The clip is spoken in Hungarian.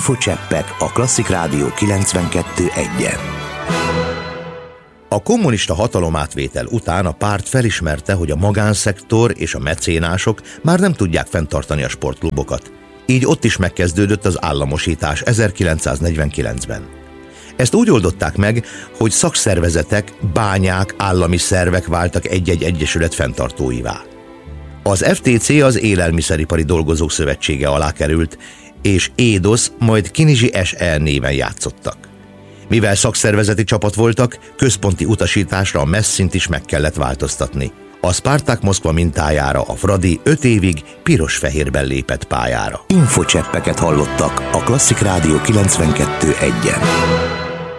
Infocseppek a Klasszik Rádió 92.1-en. A kommunista hatalomátvétel után a párt felismerte, hogy a magánszektor és a mecénások már nem tudják fenntartani a sportklubokat. Így ott is megkezdődött az államosítás 1949-ben. Ezt úgy oldották meg, hogy szakszervezetek, bányák, állami szervek váltak egy-egy egyesület fenntartóivá. Az FTC az Élelmiszeripari Dolgozók Szövetsége alá került, és EDOS, majd Kinizsi SE néven játszottak. Mivel szakszervezeti csapat voltak, központi utasításra a messzint is meg kellett változtatni. A Spartak Moszkva mintájára a Fradi 5 évig piros-fehérben lépett pályára. Infocseppeket hallottak a Klasszik Rádió 92.1-en.